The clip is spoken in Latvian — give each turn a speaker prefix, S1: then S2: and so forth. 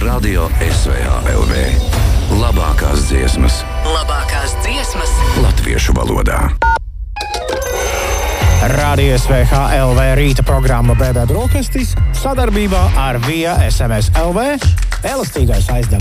S1: Radio SVH LV. Labākās dziesmas.
S2: Labākās dziesmas
S1: Latviešu valodā.
S3: Radio SVH LV rīta programma BB Brokastis sadarbībā ar Via SMS LV. Elastīgais aizdevums.